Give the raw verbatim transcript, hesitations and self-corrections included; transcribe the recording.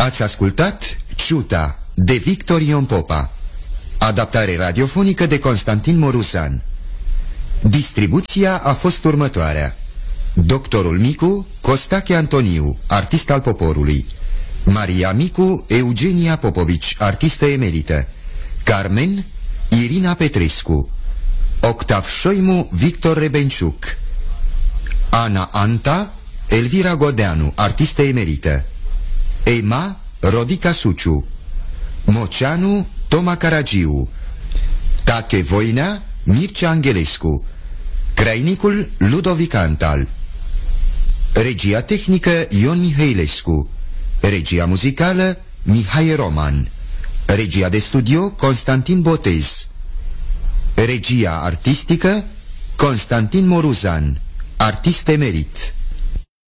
Ați ascultat Ciuta de Victor Ion Popa, adaptare radiofonică de Constantin Morusan. Distribuția a fost următoarea: Doctorul Micu, Costache Antoniu, artist al poporului; Maria Micu, Eugenia Popovici, artistă emerită; Carmen, Irina Petrescu; Octav Șoimu, Victor Rebenciuc; Ana Anta, Elvira Godeanu, artistă emerită; Ema, Rodica Suciu; Moceanu, Toma Caragiu; Tache Voinea, Mircea Angelescu; Crainicul, Ludovic Antal. Regia tehnică, Ion Mihailescu. Regia muzicală, Mihai Roman. Regia de studio, Constantin Botez. Regia artistică, Constantin Moruzan, artist emerit.